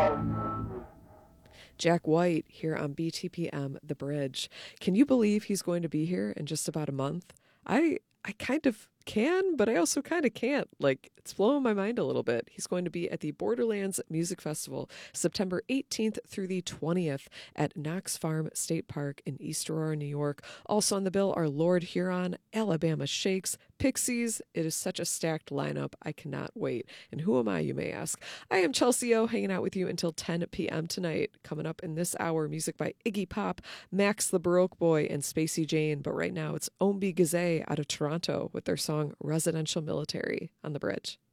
Jack White here on BTPM The Bridge. Can you believe he's going to be here in just about a month? I kind of can, but I also kind of can't. Like, it's blowing my mind a little bit. He's going to be at the Borderlands Music Festival September 18th through the 20th at Knox Farm State Park in East Aurora, New York. Also on the bill are Lord Huron, Alabama Shakes, Pixies. It is such a stacked lineup. I cannot wait. And who am I, you may ask? I am Chelsea O, hanging out with you until 10 p.m. tonight. Coming up in this hour, music by Iggy Pop, Max the Baroque Boy, and Spacey Jane. But right now, it's Ombi Gazé out of Toronto with their song Residential Military on the Bridge.